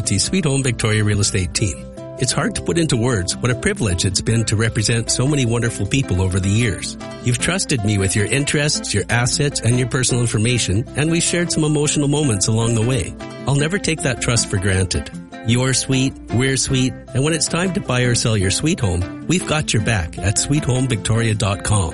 Realty's Sweet Home Victoria real estate team. It's hard to put into words what a privilege it's been to represent so many wonderful people over the years. You've trusted me with your interests, your assets, and your personal information, and we've shared some emotional moments along the way. I'll never take that trust for granted. You're sweet, we're sweet, and when it's time to buy or sell your sweet home, we've got your back at sweethomevictoria.com.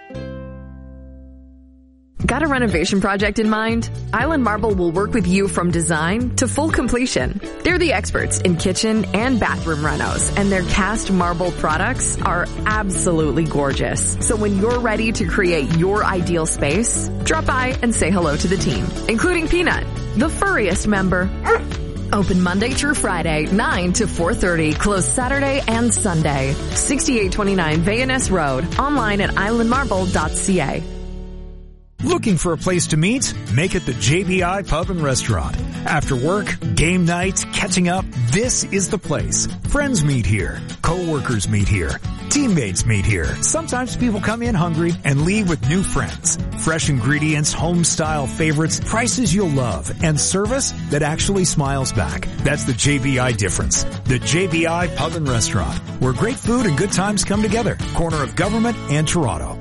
Got a renovation project in mind? Island Marble will work with you from design to full completion. They're the experts in kitchen and bathroom renos, and their cast marble products are absolutely gorgeous. So when you're ready to create your ideal space, drop by and say hello to the team, including Peanut, the furriest member. Open Monday through Friday, 9 to 4:30. Closed Saturday and Sunday. 6829 Vayaness Road. Online at islandmarble.ca. Looking for a place to meet? Make it the JBI Pub and Restaurant. After work, game night, catching up, this is the place. Friends meet here. Co-workers meet here. Teammates meet here. Sometimes people come in hungry and leave with new friends. Fresh ingredients, home-style favorites, prices you'll love, and service that actually smiles back. That's the JBI difference. The JBI Pub and Restaurant, where great food and good times come together. Corner of Government and Toronto.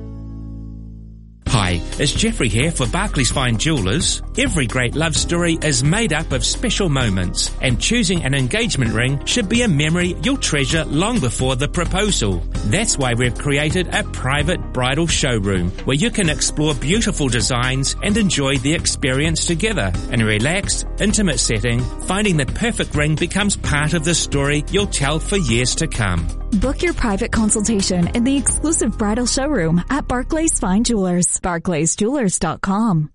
Hi, it's Jeffrey here for Barclays Fine Jewellers. Every great love story is made up of special moments, and choosing an engagement ring should be a memory you'll treasure long before the proposal. That's why we've created a private bridal showroom where you can explore beautiful designs and enjoy the experience together. In a relaxed, intimate setting, finding the perfect ring becomes part of the story you'll tell for years to come. Book your private consultation in the exclusive bridal showroom at Barclays Fine Jewelers. BarclaysJewelers.com.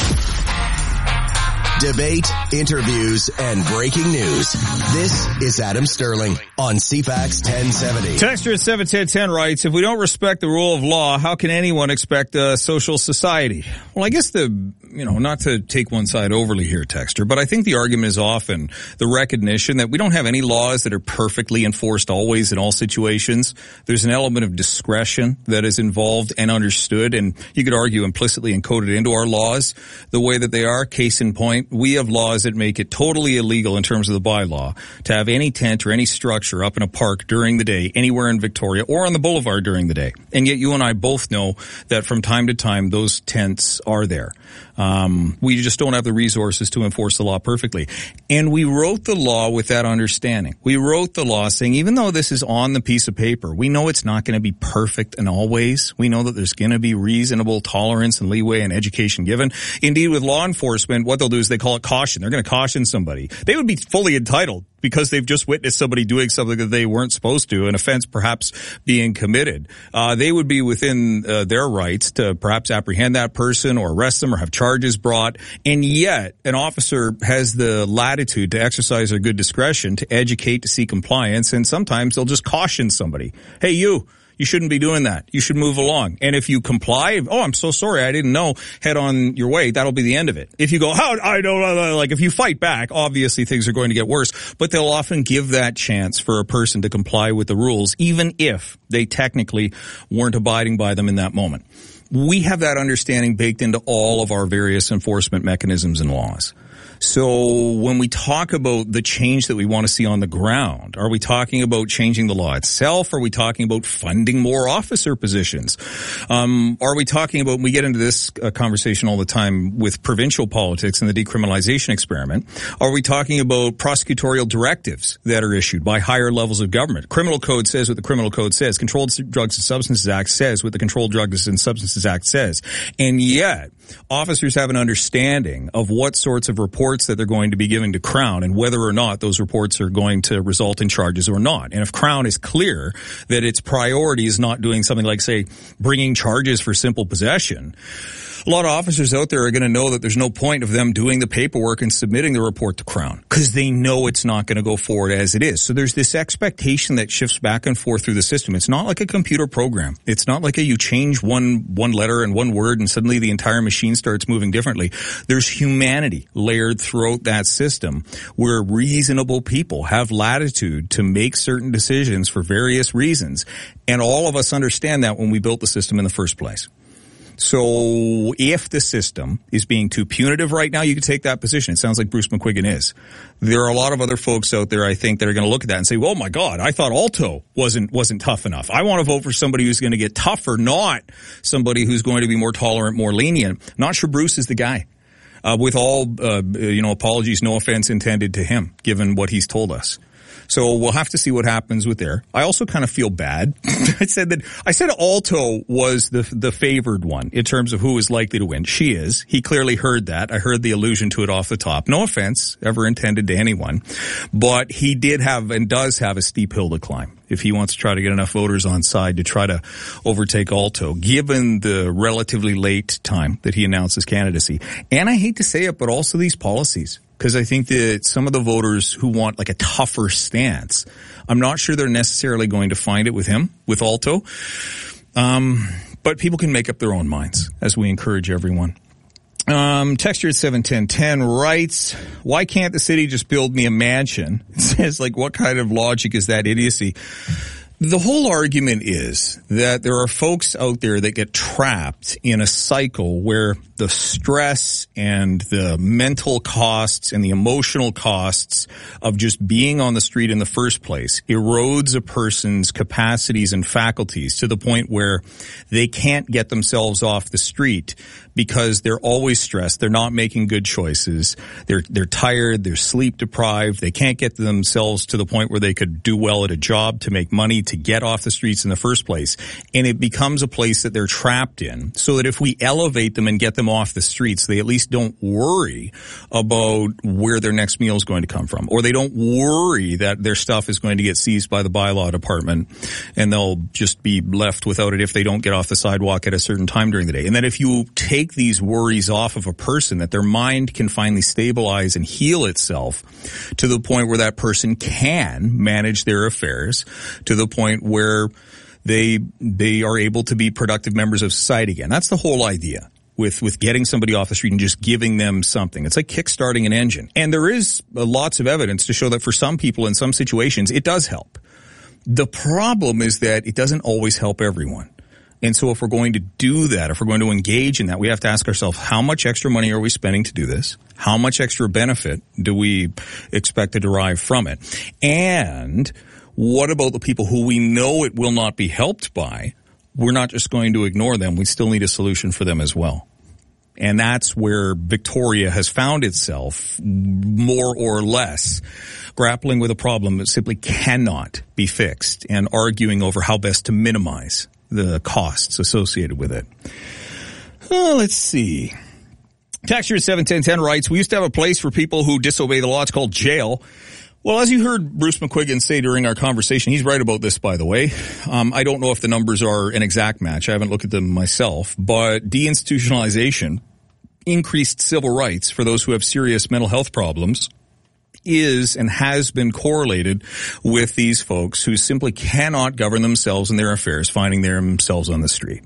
Debate, interviews, and breaking news. This is Adam Sterling on CFAX 1070. Texter at 71010 writes, if we don't respect the rule of law, how can anyone expect a social society? Well, I guess not to take one side overly here, Texter, but I think the argument is often the recognition that we don't have any laws that are perfectly enforced always in all situations. There's an element of discretion that is involved and understood, and you could argue implicitly encoded into our laws the way that they are. Case in point, we have laws that make it totally illegal in terms of the bylaw to have any tent or any structure up in a park during the day, anywhere in Victoria or on the boulevard during the day. And yet you and I both know that from time to time those tents are there. We just don't have the resources to enforce the law perfectly. And we wrote the law with that understanding. We wrote the law saying, even though this is on the piece of paper, we know it's not going to be perfect in all ways. We know that there's going to be reasonable tolerance and leeway and education given. Indeed, with law enforcement, what they'll do is they call it caution. They're going to caution somebody. They would be fully entitled because they've just witnessed somebody doing something that they weren't supposed to, an offense perhaps being committed. They would be within their rights to perhaps apprehend that person or arrest them or have charges brought. And yet an officer has the latitude to exercise their good discretion to educate, to see compliance. And sometimes they'll just caution somebody. Hey, you shouldn't be doing that. You should move along. And if you comply, oh, I'm so sorry, I didn't know, head on your way. That'll be the end of it. If you go, if you fight back, obviously things are going to get worse. But they'll often give that chance for a person to comply with the rules, even if they technically weren't abiding by them in that moment. We have that understanding baked into all of our various enforcement mechanisms and laws. So when we talk about the change that we want to see on the ground, are we talking about changing the law itself? Are we talking about funding more officer positions? Are we talking about, we get into this conversation all the time with provincial politics and the decriminalization experiment. Are we talking about prosecutorial directives that are issued by higher levels of government? Criminal Code says what the Criminal Code says. Controlled Drugs and Substances Act says what the Controlled Drugs and Substances Act says. And yet, officers have an understanding of what sorts of reports that they're going to be giving to Crown and whether or not those reports are going to result in charges or not. And if Crown is clear that its priority is not doing something like, say, bringing charges for simple possession, a lot of officers out there are going to know that there's no point of them doing the paperwork and submitting the report to Crown because they know it's not going to go forward as it is. So there's this expectation that shifts back and forth through the system. It's not like a computer program. It's not like you change one letter and one word and suddenly the entire machine starts moving differently. There's humanity layered throughout that system where reasonable people have latitude to make certain decisions for various reasons. And all of us understand that when we built the system in the first place. So if the system is being too punitive right now, you could take that position. It sounds like Bruce McQuiggan is. There are a lot of other folks out there, I think, that are going to look at that and say, oh my God, I thought Alto wasn't tough enough. I want to vote for somebody who's going to get tougher, not somebody who's going to be more tolerant, more lenient. Not sure Bruce is the guy. With all, apologies, no offense intended to him, given what he's told us. So we'll have to see what happens with there. I also kind of feel bad. I said Alto was the favored one in terms of who is likely to win. She is. He clearly heard that. I heard the allusion to it off the top. No offense ever intended to anyone, but he did have and does have a steep hill to climb if he wants to try to get enough voters on side to try to overtake Alto, given the relatively late time that he announced his candidacy. And I hate to say it, but also these policies. Because I think that some of the voters who want like a tougher stance, I'm not sure they're necessarily going to find it with him, with Alto. But people can make up their own minds as we encourage everyone. Texture at 71010 writes, why can't the city just build me a mansion? It says, like, what kind of logic is that idiocy? The whole argument is that there are folks out there that get trapped in a cycle where the stress and the mental costs and the emotional costs of just being on the street in the first place erodes a person's capacities and faculties to the point where they can't get themselves off the street because they're always stressed. They're not making good choices. They're tired. They're sleep deprived. They can't get themselves to the point where they could do well at a job to make money to get off the streets in the first place. And it becomes a place that they're trapped in, so that if we elevate them and get them off the streets, they at least don't worry about where their next meal is going to come from, or they don't worry that their stuff is going to get seized by the bylaw department and they'll just be left without it if they don't get off the sidewalk at a certain time during the day. And then if you take these worries off of a person, that their mind can finally stabilize and heal itself to the point where that person can manage their affairs to the point where they are able to be productive members of society again. That's the whole idea with getting somebody off the street and just giving them something. It's like kickstarting an engine. And there is lots of evidence to show that for some people in some situations, it does help. The problem is that it doesn't always help everyone. And so if we're going to do that, if we're going to engage in that, we have to ask ourselves, how much extra money are we spending to do this? How much extra benefit do we expect to derive from it? And what about the people who we know it will not be helped by? We're not just going to ignore them. We still need a solution for them as well. And that's where Victoria has found itself more or less grappling with a problem that simply cannot be fixed and arguing over how best to minimize the costs associated with it. Let's see. Texture 71010 writes, we used to have a place for people who disobey the law. It's called jail. Well, as you heard Bruce McQuiggan say during our conversation, he's right about this, by the way. I don't know if the numbers are an exact match. I haven't looked at them myself, but deinstitutionalization, increased civil rights for those who have serious mental health problems, is and has been correlated with these folks who simply cannot govern themselves and their affairs, finding themselves on the street.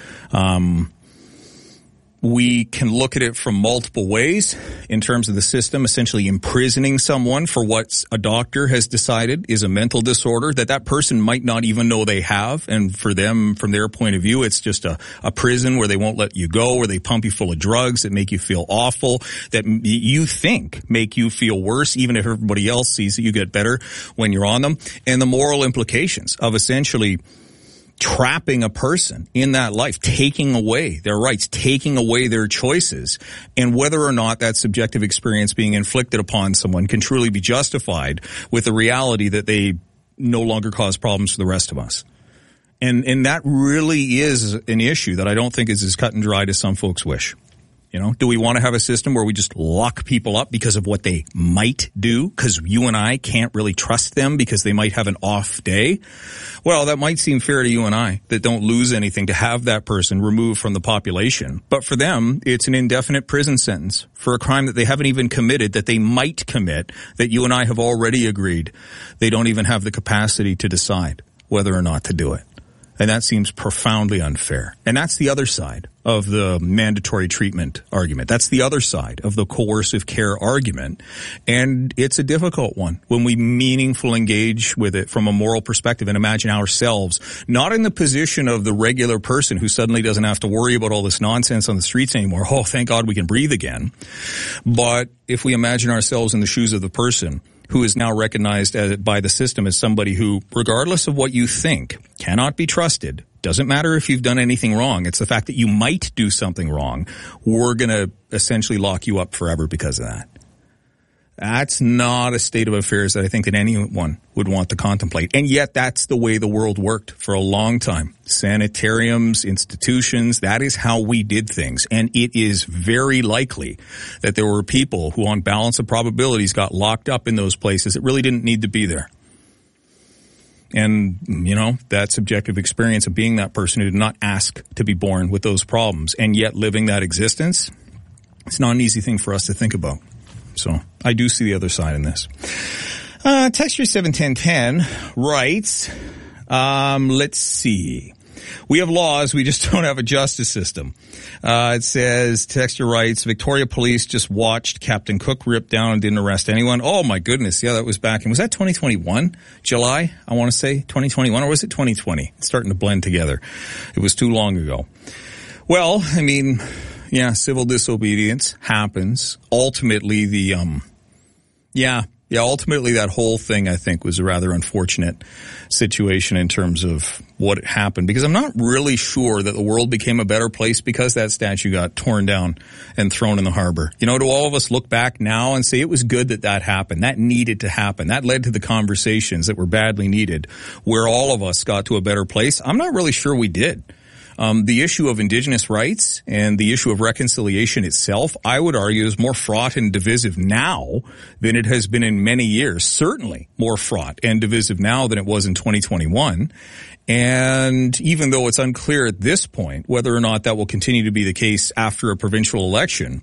We can look at it from multiple ways in terms of the system essentially imprisoning someone for what a doctor has decided is a mental disorder that person might not even know they have. And for them, from their point of view, it's just a prison where they won't let you go, where they pump you full of drugs that make you feel awful, that you think make you feel worse, even if everybody else sees that you get better when you're on them. And the moral implications of essentially trapping a person in that life, taking away their rights, taking away their choices, and whether or not that subjective experience being inflicted upon someone can truly be justified with the reality that they no longer cause problems for the rest of us. And that really is an issue that I don't think is as cut and dried as some folks wish. You know, do we want to have a system where we just lock people up because of what they might do? Because you and I can't really trust them because they might have an off day. Well, that might seem fair to you and I that don't lose anything to have that person removed from the population. But for them, it's an indefinite prison sentence for a crime that they haven't even committed, that they might commit, that you and I have already agreed they don't even have the capacity to decide whether or not to do it. And that seems profoundly unfair. And that's the other side of the mandatory treatment argument. That's the other side of the coercive care argument. And it's a difficult one when we meaningfully engage with it from a moral perspective and imagine ourselves not in the position of the regular person who suddenly doesn't have to worry about all this nonsense on the streets anymore. Oh, thank God we can breathe again. But if we imagine ourselves in the shoes of the person who is now recognized by the system as somebody who, regardless of what you think, cannot be trusted. Doesn't matter if you've done anything wrong. It's the fact that you might do something wrong. We're going to essentially lock you up forever because of that. That's not a state of affairs that I think that anyone would want to contemplate. And yet that's the way the world worked for a long time. Sanitariums, institutions, that is how we did things. And it is very likely that there were people who, on balance of probabilities, got locked up in those places that really didn't need to be there. And, you know, that subjective experience of being that person who did not ask to be born with those problems and yet living that existence, it's not an easy thing for us to think about. So I do see the other side in this. Texture 71010 writes, let's see. We have laws, we just don't have a justice system. It says, Texture writes, Victoria Police just watched Captain Cook rip down and didn't arrest anyone. Oh my goodness, yeah, that was back in, was that 2021? July, I want to say, 2021, or was it 2020? It's starting to blend together. It was too long ago. Well, I mean, yeah, civil disobedience happens. Ultimately, ultimately that whole thing, I think, was a rather unfortunate situation in terms of what happened, because I'm not really sure that the world became a better place because that statue got torn down and thrown in the harbor. You know, do all of us look back now and say it was good that that happened? That needed to happen. That led to the conversations that were badly needed where all of us got to a better place? I'm not really sure we did. The issue of indigenous rights and the issue of reconciliation itself, I would argue, is more fraught and divisive now than it has been in many years. Certainly more fraught and divisive now than it was in 2021. And even though it's unclear at this point whether or not that will continue to be the case after a provincial election,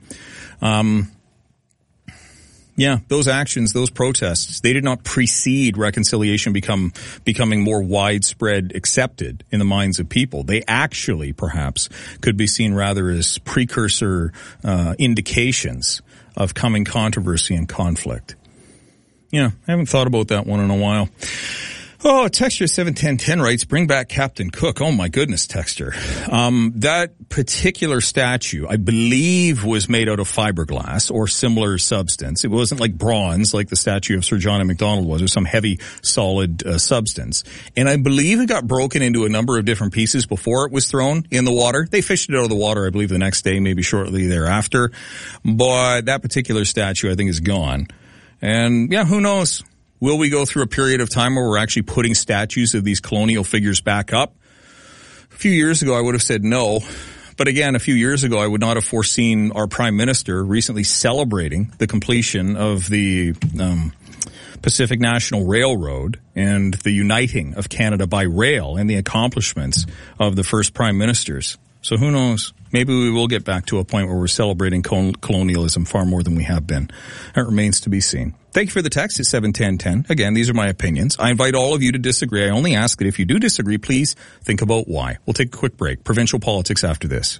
yeah, those actions, those protests, they did not precede reconciliation becoming more widespread accepted in the minds of people. They actually, perhaps, could be seen rather as precursor indications of coming controversy and conflict. Yeah, I haven't thought about that one in a while. Oh, Texture 71010 writes, bring back Captain Cook. Oh my goodness, Texture. That particular statue, I believe, was made out of fiberglass or similar substance. It wasn't like bronze, like the statue of Sir John A. Macdonald was, or some heavy, solid substance. And I believe it got broken into a number of different pieces before it was thrown in the water. They fished it out of the water, I believe, the next day, maybe shortly thereafter. But that particular statue, I think, is gone. And yeah, who knows? Will we go through a period of time where we're actually putting statues of these colonial figures back up? A few years ago, I would have said no. But again, a few years ago, I would not have foreseen our Prime Minister recently celebrating the completion of the Pacific National Railroad and the uniting of Canada by rail and the accomplishments of the first Prime Ministers. So who knows? Maybe we will get back to a point where we're celebrating colonialism far more than we have been. That remains to be seen. Thank you for the text at 71010. Again, these are my opinions. I invite all of you to disagree. I only ask that if you do disagree, please think about why. We'll take a quick break. Provincial politics after this.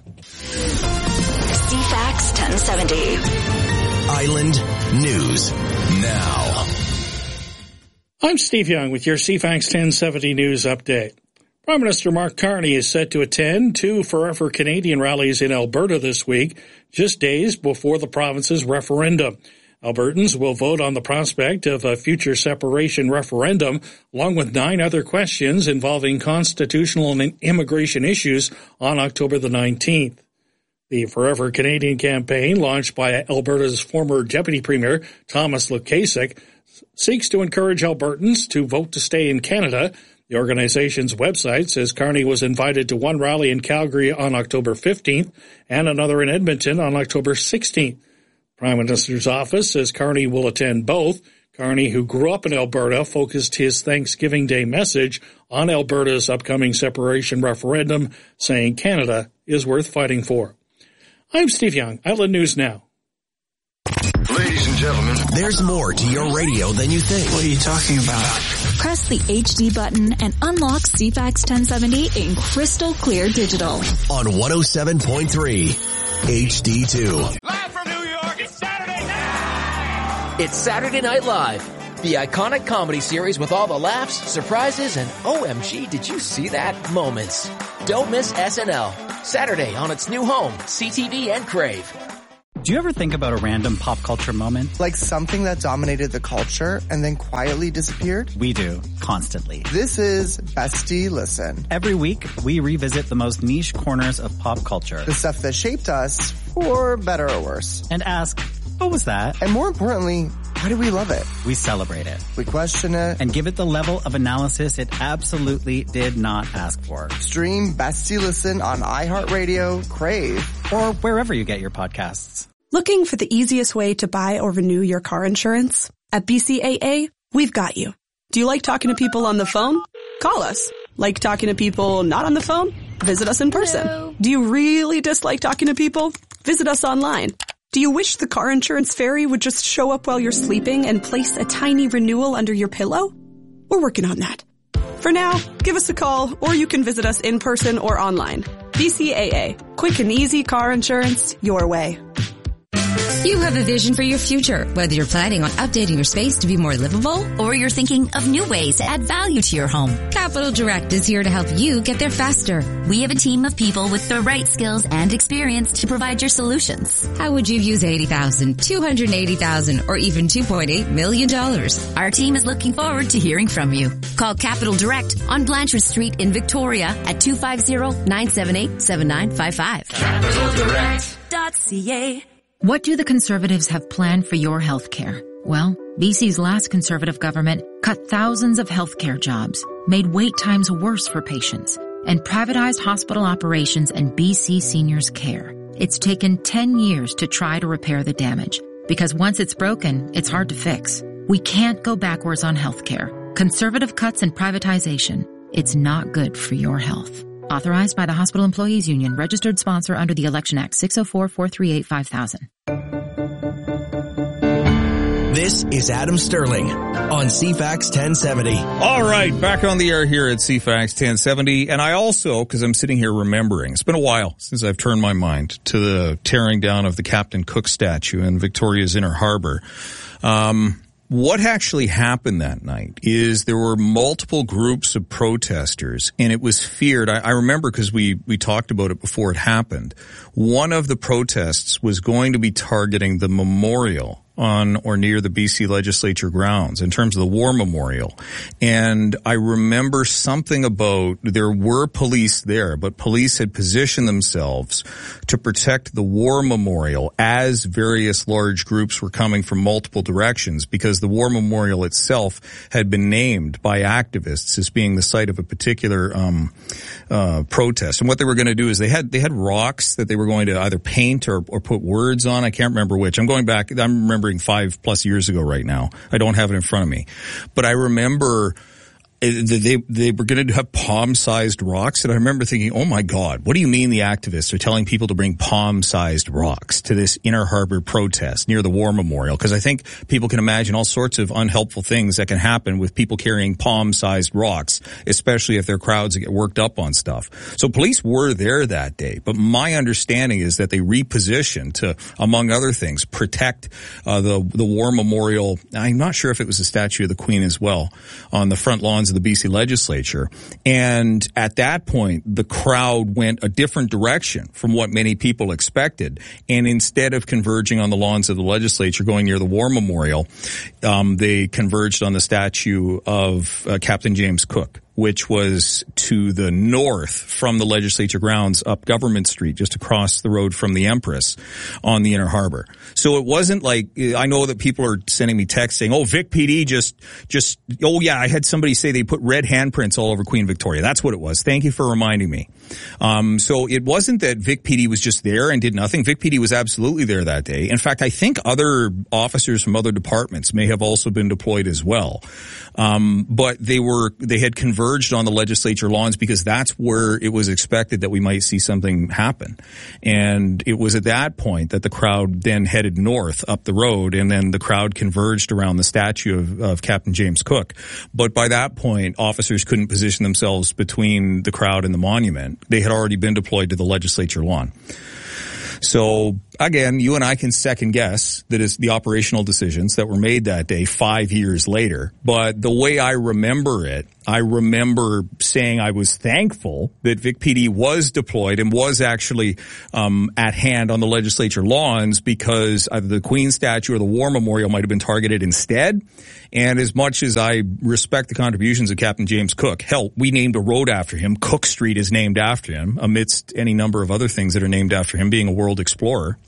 CFAX 1070. Island News Now. I'm Steve Young with your CFAX 1070 News Update. Prime Minister Mark Carney is set to attend 2 Forever Canadian rallies in Alberta this week, just days before the province's referendum. Albertans will vote on the prospect of a future separation referendum, along with 9 other questions involving constitutional and immigration issues on October the 19th. The Forever Canadian campaign, launched by Alberta's former Deputy Premier Thomas Lukasik, seeks to encourage Albertans to vote to stay in Canada. The organization's website says Carney was invited to one rally in Calgary on October 15th and another in Edmonton on October 16th. Prime Minister's office says Carney will attend both. Carney, who grew up in Alberta, focused his Thanksgiving Day message on Alberta's upcoming separation referendum, saying Canada is worth fighting for. I'm Steve Young, Island News Now. Ladies and gentlemen, There's more to your radio than you think. What are you talking about? Press the HD button and unlock CFAX 1070 in crystal clear digital. On 107.3 HD2. Live from New York, it's Saturday night! It's Saturday Night Live, the iconic comedy series with all the laughs, surprises, and OMG, did you see that moments. Don't miss SNL. Saturday on its new home, CTV and Crave. Do you ever think about a random pop culture moment? Like something that dominated the culture and then quietly disappeared? We do, constantly. This is Bestie Listen. Every week, we revisit the most niche corners of pop culture. The stuff that shaped us, for better or worse. And ask, what was that? And more importantly, why do we love it? We celebrate it. We question it. And give it the level of analysis it absolutely did not ask for. Stream Bestie Listen on iHeartRadio, Crave, or wherever you get your podcasts. Looking for the easiest way to buy or renew your car insurance? At BCAA, we've got you. Do you like talking to people on the phone? Call us. Like talking to people not on the phone? Visit us in person. Hello. Do you really dislike talking to people? Visit us online. Do you wish the car insurance fairy would just show up while you're sleeping and place a tiny renewal under your pillow? We're working on that. For now, give us a call, or you can visit us in person or online. BCAA. Quick and easy car insurance your way. You have a vision for your future, whether you're planning on updating your space to be more livable or you're thinking of new ways to add value to your home. Capital Direct is here to help you get there faster. We have a team of people with the right skills and experience to provide your solutions. How would you use $80,000, $280,000, or even $2.8 million? Our team is looking forward to hearing from you. Call Capital Direct on Blanchard Street in Victoria at 250-978-7955. CapitalDirect.ca. What do the Conservatives have planned for your health care? Well, BC's last Conservative government cut thousands of healthcare jobs, made wait times worse for patients, and privatized hospital operations and BC seniors' care. It's taken 10 years to try to repair the damage, because once it's broken, it's hard to fix. We can't go backwards on healthcare. Conservative cuts and privatization. It's not good for your health. Authorized by the Hospital Employees Union, registered sponsor under the Election Act 604-438-5000. This is Adam Sterling on CFAX 1070. All right, back on the air here at CFAX 1070. And I also, because I'm sitting here remembering, it's been a while since I've turned my mind to the tearing down of the Captain Cook statue in Victoria's Inner Harbor. What actually happened that night is there were multiple groups of protesters, and it was feared. I remember because we talked about it before it happened. One of the protests was going to be targeting the memorial on or near the BC legislature grounds in terms of the war memorial. And I remember something about there were police there, but police had positioned themselves to protect the war memorial as various large groups were coming from multiple directions, because the war memorial itself had been named by activists as being the site of a particular protest. And what they were going to do is they had rocks that they were going to either paint or put words on. I can't remember which. I'm remembering 5+ years ago right now. I don't have it in front of me. But I remember they were going to have palm-sized rocks, and I remember thinking, oh my God, what do you mean the activists are telling people to bring palm-sized rocks to this Inner Harbor protest near the war memorial? Because I think people can imagine all sorts of unhelpful things that can happen with people carrying palm-sized rocks, especially if they're crowds that get worked up on stuff. So police were there that day, but my understanding is that they repositioned to, among other things, protect the war memorial. I'm not sure if it was a statue of the Queen as well on the front lawns of the BC legislature. And at that point, the crowd went a different direction from what many people expected. And instead of converging on the lawns of the legislature going near the war memorial, they converged on the statue of Captain James Cook, which was to the north from the legislature grounds up Government Street, just across the road from the Empress on the Inner Harbor. So it wasn't like, I know that people are sending me texts saying, oh, Vic PD oh yeah, I had somebody say they put red handprints all over Queen Victoria. That's what it was. Thank you for reminding me. So it wasn't that Vic PD was just there and did nothing. Vic PD was absolutely there that day. In fact, I think other officers from other departments may have also been deployed as well. But they had converged converged on the legislature lawns because that's where it was expected that we might see something happen. And it was at that point that the crowd then headed north up the road, and then the crowd converged around the statue of Captain James Cook. But by that point, officers couldn't position themselves between the crowd and the monument. They had already been deployed to the legislature lawn. So again, you and I can second guess that it's the operational decisions that were made that day 5 years later. But the way I remember it, I remember saying I was thankful that Vic PD was deployed and was actually at hand on the legislature lawns, because either the Queen statue or the War Memorial might have been targeted instead. And as much as I respect the contributions of Captain James Cook, hell, we named a road after him. Cook Street is named after him, amidst any number of other things that are named after him, being a world explorer.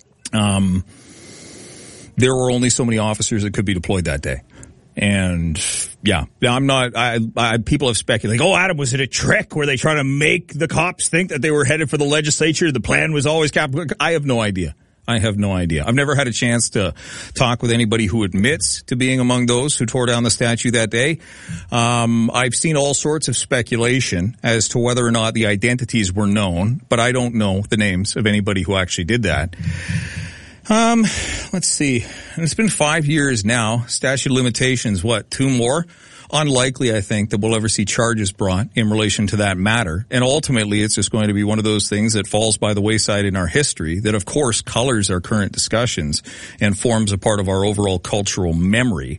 There were only so many officers that could be deployed that day. And yeah, I'm not, people have speculated, like, oh, Adam, was it a trick? Were they trying to make the cops think that they were headed for the legislature? The plan was always Captain Cook? I have no idea. I've never had a chance to talk with anybody who admits to being among those who tore down the statue that day. I've seen all sorts of speculation as to whether or not the identities were known, but I don't know the names of anybody who actually did that. Let's see. It's been 5 years now. Statute of limitations, 2 more? Unlikely, I think, that we'll ever see charges brought in relation to that matter. And ultimately, it's just going to be one of those things that falls by the wayside in our history that, of course, colors our current discussions and forms a part of our overall cultural memory.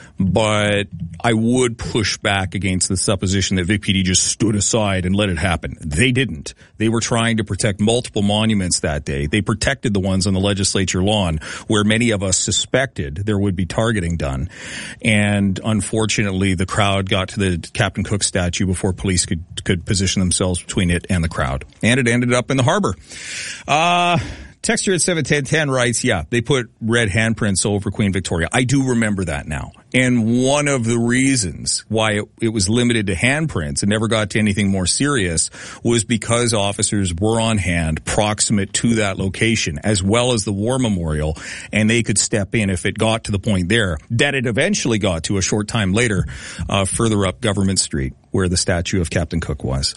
But I would push back against the supposition that Vic PD just stood aside and let it happen. They didn't. They were trying to protect multiple monuments that day. They protected the ones on the legislature lawn where many of us suspected there would be targeting done. And unfortunately, the crowd got to the Captain Cook statue before police could position themselves between it and the crowd. And it ended up in the harbor. Texter at 71010 writes, yeah, they put red handprints over Queen Victoria. I do remember that now. And one of the reasons why it was limited to handprints and never got to anything more serious was because officers were on hand proximate to that location, as well as the War Memorial, and they could step in if it got to the point there that it eventually got to a short time later, further up Government Street, where the statue of Captain Cook was.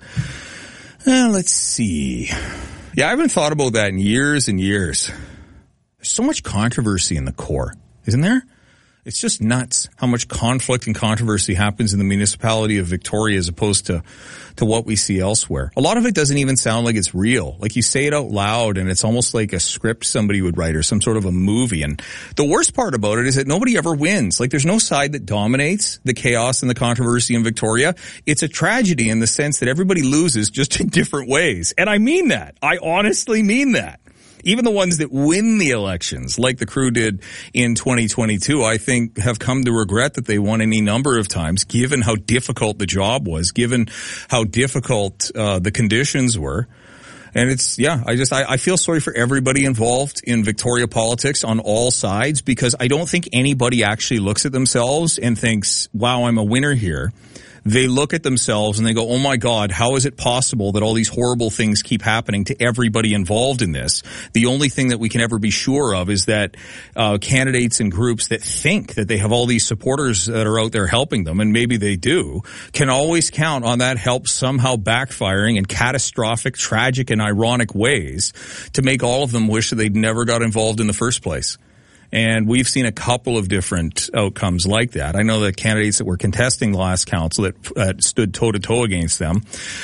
Let's see. Yeah, I haven't thought about that in years and years. There's so much controversy in the core, isn't there? It's just nuts how much conflict and controversy happens in the municipality of Victoria as opposed to what we see elsewhere. A lot of it doesn't even sound like it's real. Like, you say it out loud and it's almost like a script somebody would write or some sort of a movie. And the worst part about it is that nobody ever wins. Like, there's no side that dominates the chaos and the controversy in Victoria. It's a tragedy in the sense that everybody loses just in different ways. And I mean that. I honestly mean that. Even the ones that win the elections, like the crew did in 2022, I think have come to regret that they won any number of times, given how difficult the job was, given how difficult the conditions were. And it's, yeah, I feel sorry for everybody involved in Victoria politics on all sides, because I don't think anybody actually looks at themselves and thinks, wow, I'm a winner here. They look at themselves and they go, oh my God, how is it possible that all these horrible things keep happening to everybody involved in this? The only thing that we can ever be sure of is that candidates and groups that think that they have all these supporters that are out there helping them, and maybe they do, can always count on that help somehow backfiring in catastrophic, tragic, and ironic ways to make all of them wish that they'd never got involved in the first place. And we've seen a couple of different outcomes like that. I know the candidates that were contesting the last council that stood toe-to-toe against them,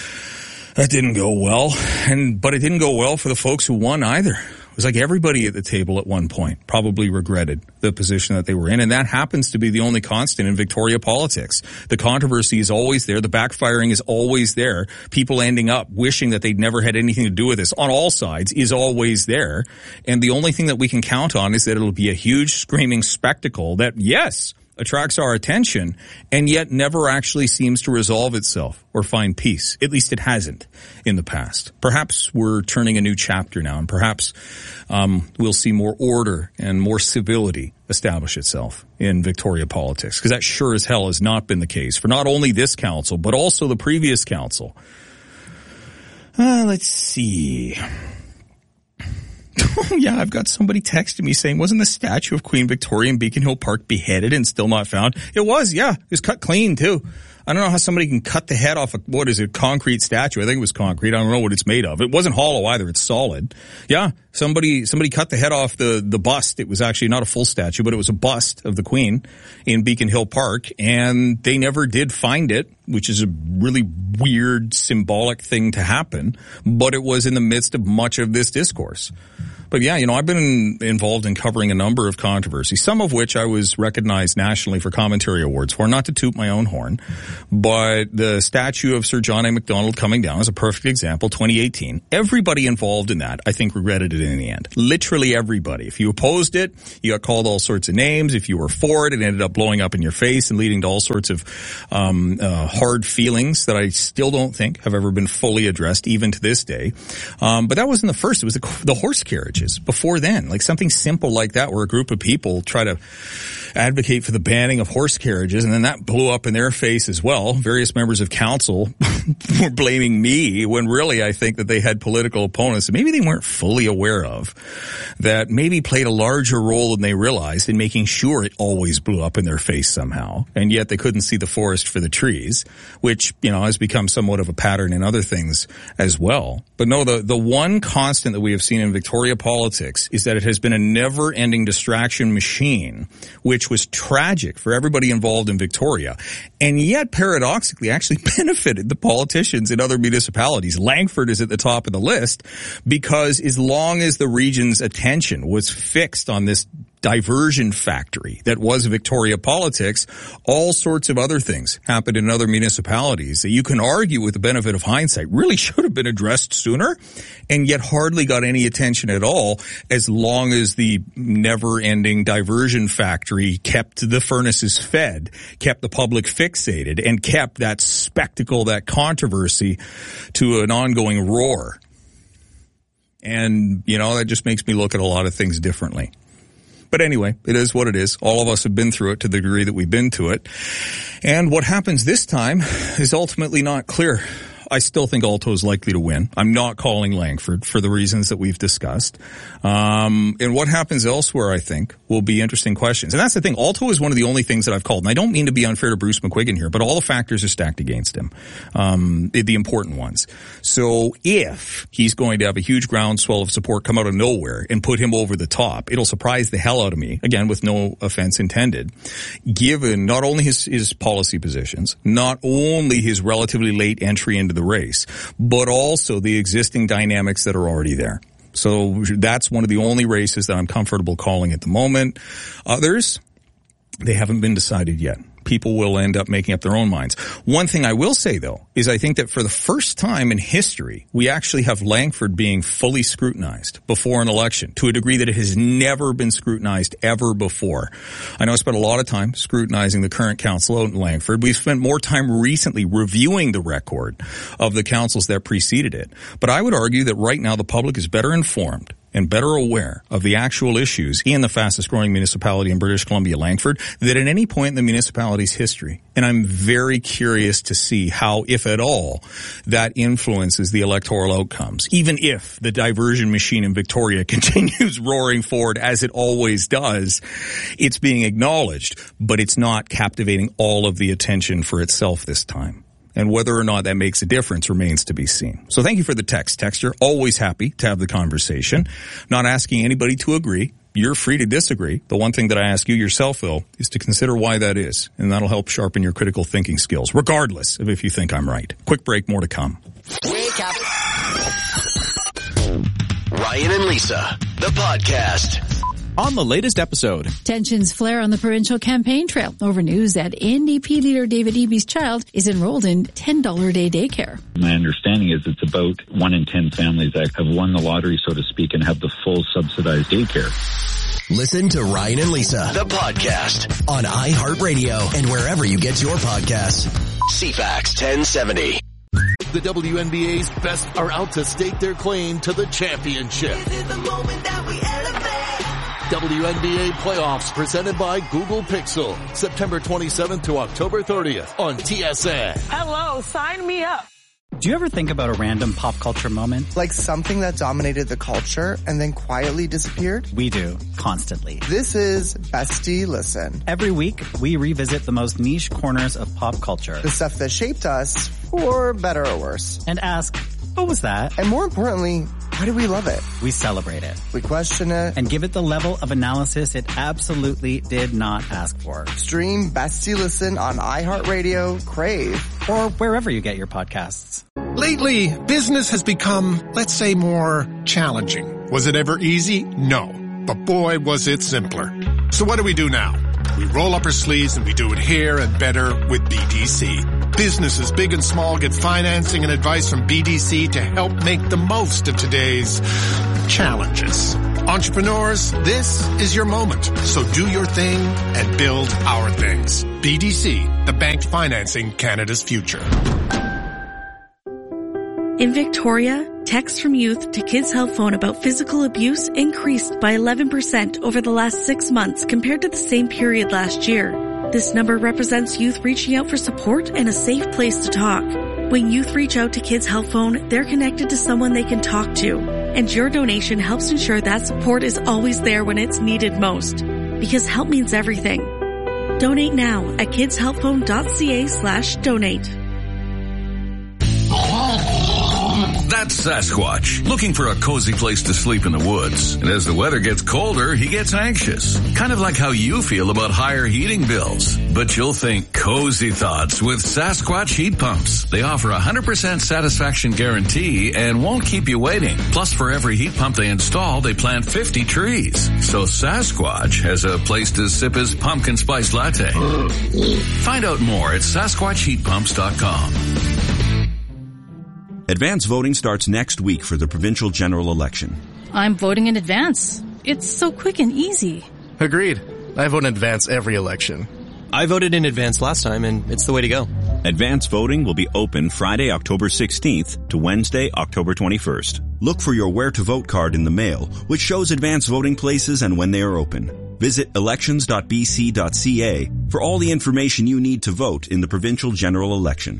that didn't go well. But it didn't go well for the folks who won either. It was like everybody at the table at one point probably regretted the position that they were in, and that happens to be the only constant in Victoria politics. The controversy is always there. The backfiring is always there. People ending up wishing that they'd never had anything to do with this on all sides is always there. And the only thing that we can count on is that it'll be a huge screaming spectacle that, yes, attracts our attention, and yet never actually seems to resolve itself or find peace. At least it hasn't in the past. Perhaps we're turning a new chapter now, and perhaps we'll see more order and more civility establish itself in Victoria politics, because that sure as hell has not been the case for not only this council, but also the previous council. Let's see. Oh, yeah, I've got somebody texting me saying, wasn't the statue of Queen Victoria in Beacon Hill Park beheaded and still not found? It was, yeah. It was cut clean, too. I don't know how somebody can cut the head off a concrete statue. I think it was concrete. I don't know what it's made of. It wasn't hollow either. It's solid. Yeah, somebody cut the head off the bust. It was actually not a full statue, but it was a bust of the Queen in Beacon Hill Park, and they never did find it, which is a really weird symbolic thing to happen, but it was in the midst of much of this discourse. But yeah, I've been involved in covering a number of controversies, some of which I was recognized nationally for commentary awards for, not to toot my own horn, but the statue of Sir John A. Macdonald coming down is a perfect example, 2018. Everybody involved in that, I think, regretted it in the end. Literally everybody. If you opposed it, you got called all sorts of names. If you were for it, it ended up blowing up in your face and leading to all sorts of hard feelings that I still don't think have ever been fully addressed, even to this day. But that wasn't the first. It was the horse carriages. Before then, like something simple like that where a group of people try to advocate for the banning of horse carriages, and then that blew up in their face as well. Various members of council were blaming me when really I think that they had political opponents that maybe they weren't fully aware of, that maybe played a larger role than they realized in making sure it always blew up in their face somehow. And yet they couldn't see the forest for the trees, which, has become somewhat of a pattern in other things as well. But no, the one constant that we have seen in Victoria politics is that it has been a never-ending distraction machine, which was tragic for everybody involved in Victoria, and yet paradoxically actually benefited the politicians in other municipalities. Langford is at the top of the list because as long as the region's attention was fixed on this diversion factory that was Victoria politics, all sorts of other things happened in other municipalities that you can argue with the benefit of hindsight really should have been addressed sooner, and yet hardly got any attention at all, as long as the never-ending diversion factory kept the furnaces fed, kept the public fixated, and kept that spectacle, that controversy to an ongoing roar. And, that just makes me look at a lot of things differently. But anyway, it is what it is. All of us have been through it to the degree that we've been to it. And what happens this time is ultimately not clear. I still think Alto is likely to win. I'm not calling Langford for the reasons that we've discussed. And what happens elsewhere, I think, will be interesting questions. And that's the thing. Alto is one of the only things that I've called. And I don't mean to be unfair to Bruce McQuiggan here, but all the factors are stacked against him. The important ones. So if he's going to have a huge groundswell of support come out of nowhere and put him over the top, it'll surprise the hell out of me, again, with no offense intended, given not only his policy positions, not only his relatively late entry into the race, but also the existing dynamics that are already there. So that's one of the only races that I'm comfortable calling at the moment. Others, they haven't been decided yet. People will end up making up their own minds. One thing I will say, though, is I think that for the first time in history, we actually have Langford being fully scrutinized before an election to a degree that it has never been scrutinized ever before. I know I spent a lot of time scrutinizing the current council out in Langford. We've spent more time recently reviewing the record of the councils that preceded it. But I would argue that right now the public is better informed and better aware of the actual issues in the fastest growing municipality in British Columbia, Langford, than at any point in the municipality's history. And I'm very curious to see how, if at all, that influences the electoral outcomes. Even if the diversion machine in Victoria continues roaring forward as it always does, it's being acknowledged, but it's not captivating all of the attention for itself this time. And whether or not that makes a difference remains to be seen. So thank you for the texture. Always happy to have the conversation. Not asking anybody to agree. You're free to disagree. The one thing that I ask you yourself, though, is to consider why that is. And that'll help sharpen your critical thinking skills, regardless of if you think I'm right. Quick break, more to come. Wake up. Ryan and Lisa, the podcast. On the latest episode, tensions flare on the provincial campaign trail over news that NDP leader David Eby's child is enrolled in $10 a day daycare. My understanding is it's about 1 in 10 families that have won the lottery, so to speak, and have the full subsidized daycare. Listen to Ryan and Lisa, the podcast, on iHeartRadio and wherever you get your podcasts. CFAX 1070. The WNBA's best are out to stake their claim to the championship. This is the moment that we elevate. WNBA playoffs presented by Google Pixel. September 27th to October 30th on TSN. Hello, sign me up. Do you ever think about a random pop culture moment? Like something that dominated the culture and then quietly disappeared? We do, constantly. This is Bestie Listen. Every week, we revisit the most niche corners of pop culture. The stuff that shaped us, for better or worse. And ask, what was that? And more importantly, why do we love it? We celebrate it. We question it. And give it the level of analysis it absolutely did not ask for. Stream Bestie Listen on iHeartRadio, Crave, or wherever you get your podcasts. Lately, business has become, let's say, more challenging. Was it ever easy? No. But boy, was it simpler. So what do we do now? We roll up our sleeves and we do it here and better with BDC. Businesses big and small get financing and advice from BDC to help make the most of today's challenges. Entrepreneurs, this is your moment. So do your thing and build our things. BDC, the bank financing Canada's future. In Victoria, texts from youth to Kids Help Phone about physical abuse increased by 11% over the last 6 months compared to the same period last year. This number represents youth reaching out for support and a safe place to talk. When youth reach out to Kids Help Phone, they're connected to someone they can talk to. And your donation helps ensure that support is always there when it's needed most. Because help means everything. Donate now at kidshelpphone.ca/donate. That's Sasquatch, looking for a cozy place to sleep in the woods. And as the weather gets colder, he gets anxious. Kind of like how you feel about higher heating bills. But you'll think cozy thoughts with Sasquatch heat pumps. They offer a 100% satisfaction guarantee and won't keep you waiting. Plus, for every heat pump they install, they plant 50 trees. So Sasquatch has a place to sip his pumpkin spice latte. Find out more at SasquatchHeatPumps.com. Advance voting starts next week for the provincial general election. I'm voting in advance. It's so quick and easy. Agreed. I vote in advance every election. I voted in advance last time, and it's the way to go. Advance voting will be open Friday, October 16th to Wednesday, October 21st. Look for your Where to Vote card in the mail, which shows advance voting places and when they are open. Visit elections.bc.ca for all the information you need to vote in the provincial general election.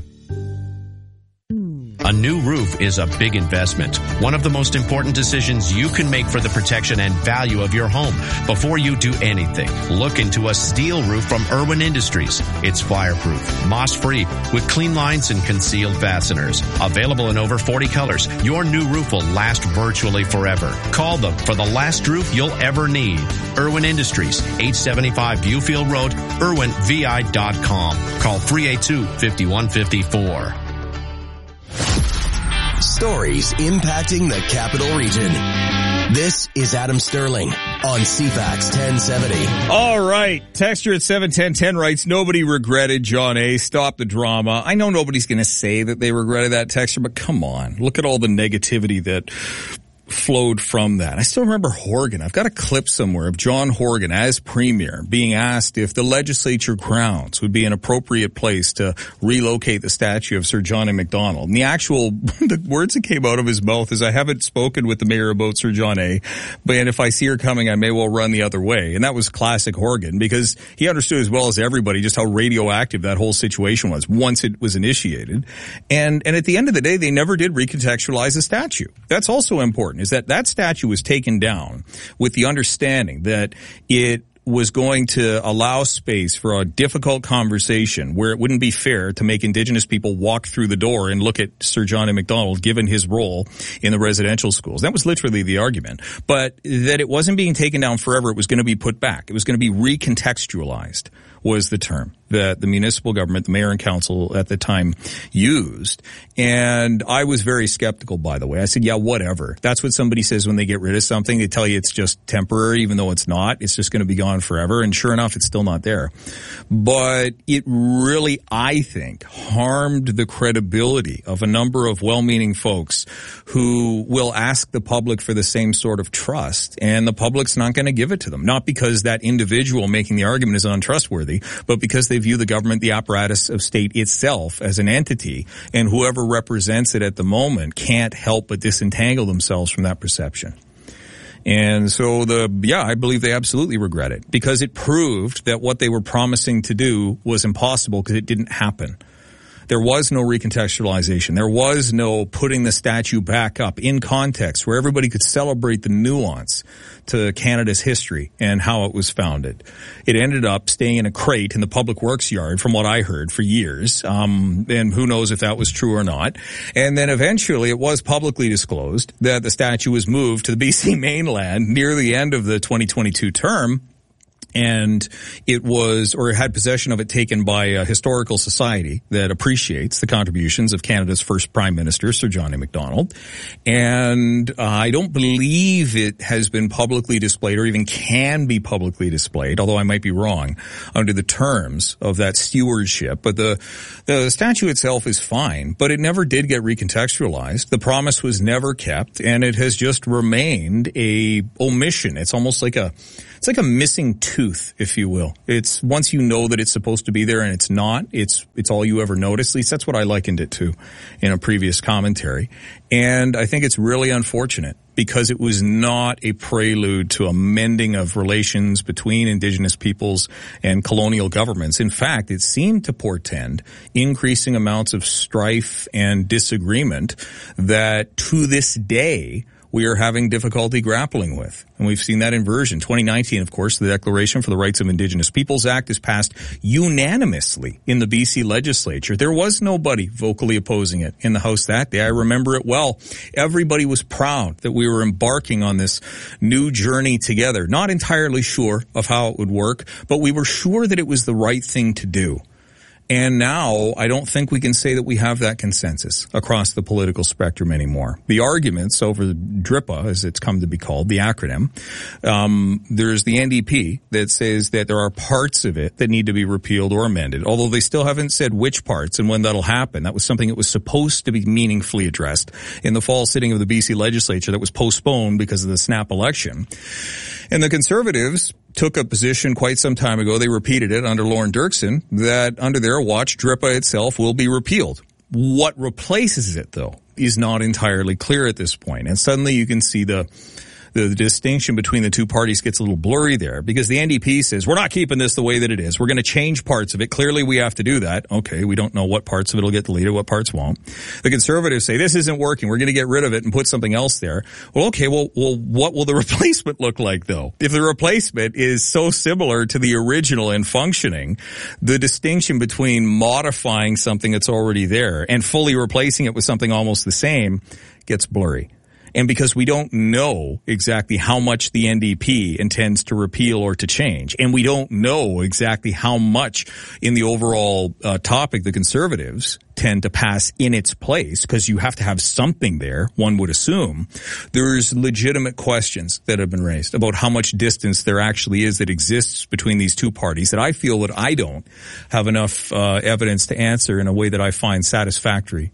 A new roof is a big investment. One of the most important decisions you can make for the protection and value of your home. Before you do anything, look into a steel roof from Irwin Industries. It's fireproof, moss-free, with clean lines and concealed fasteners. Available in over 40 colors, your new roof will last virtually forever. Call them for the last roof you'll ever need. Irwin Industries, 875 Viewfield Road, irwinvi.com. Call 382-5154. Stories impacting the capital region. This is Adam Sterling on CFAX 1070. All right. Texture at 71010 writes, nobody regretted John A. Stop the drama. I know nobody's going to say that they regretted that texture, but come on. Look at all the negativity that flowed from that. I still remember Horgan. I've got a clip somewhere of John Horgan as premier being asked if the legislature grounds would be an appropriate place to relocate the statue of Sir John A. Macdonald. And the words that came out of his mouth is, I haven't spoken with the mayor about Sir John A., but if I see her coming, I may well run the other way. And that was classic Horgan, because he understood as well as everybody just how radioactive that whole situation was once it was initiated. And at the end of the day, they never did recontextualize the statue. That's also important, is that statue was taken down with the understanding that it was going to allow space for a difficult conversation where it wouldn't be fair to make Indigenous people walk through the door and look at Sir John A. Macdonald given his role in the residential schools. That was literally the argument. But that it wasn't being taken down forever, it was going to be put back. It was going to be recontextualized, was the term that the municipal government, the mayor and council at the time used. And I was very skeptical, by the way. I said, yeah, whatever. That's what somebody says when they get rid of something. They tell you it's just temporary, even though it's not. It's just going to be gone forever. And sure enough, it's still not there. But it really, I think, harmed the credibility of a number of well-meaning folks who will ask the public for the same sort of trust. And the public's not going to give it to them. Not because that individual making the argument is untrustworthy, but because they view the government, the apparatus of state itself, as an entity, and whoever represents it at the moment can't help but disentangle themselves from that perception. And so I believe they absolutely regret it, because it proved that what they were promising to do was impossible, because it didn't happen. There was no recontextualization. There was no putting the statue back up in context where everybody could celebrate the nuance to Canada's history and how it was founded. It ended up staying in a crate in the Public Works yard, from what I heard, for years. And who knows if that was true or not. And then eventually it was publicly disclosed that the statue was moved to the BC mainland near the end of the 2022 term. And it had possession of it taken by a historical society that appreciates the contributions of Canada's first Prime Minister, Sir John A. Macdonald. And I don't believe it has been publicly displayed or even can be publicly displayed, although I might be wrong, under the terms of that stewardship. But the statue itself is fine, but it never did get recontextualized. The promise was never kept, and it has just remained a omission. It's almost like it's like a missing tooth, if you will. It's once you know that it's supposed to be there and it's not, it's all you ever notice. At least that's what I likened it to in a previous commentary. And I think it's really unfortunate because it was not a prelude to a mending of relations between Indigenous peoples and colonial governments. In fact, it seemed to portend increasing amounts of strife and disagreement that to this day we are having difficulty grappling with. And we've seen that inversion. 2019, of course, the Declaration for the Rights of Indigenous Peoples Act is passed unanimously in the BC legislature. There was nobody vocally opposing it in the House that day. I remember it well. Everybody was proud that we were embarking on this new journey together. Not entirely sure of how it would work, but we were sure that it was the right thing to do. And now I don't think we can say that we have that consensus across the political spectrum anymore. The arguments over DRIPA, as it's come to be called, the acronym, there's the NDP that says that there are parts of it that need to be repealed or amended, although they still haven't said which parts and when that'll happen. That was something that was supposed to be meaningfully addressed in the fall sitting of the BC legislature that was postponed because of the snap election. And the Conservatives took a position quite some time ago, they repeated it under Lauren Dirksen, that under their watch, DRIPA itself will be repealed. What replaces it, though, is not entirely clear at this point. And suddenly you can see the distinction between the two parties gets a little blurry there because the NDP says, we're not keeping this the way that it is. We're going to change parts of it. Clearly we have to do that. Okay, we don't know what parts of it will get deleted, what parts won't. The Conservatives say, this isn't working. We're going to get rid of it and put something else there. Well, okay, well, what will the replacement look like, though? If the replacement is so similar to the original in functioning, the distinction between modifying something that's already there and fully replacing it with something almost the same gets blurry. And because we don't know exactly how much the NDP intends to repeal or to change, and we don't know exactly how much in the overall topic the Conservatives tend to pass in its place, because you have to have something there, one would assume, there's legitimate questions that have been raised about how much distance there actually is that exists between these two parties that I feel that I don't have enough evidence to answer in a way that I find satisfactory,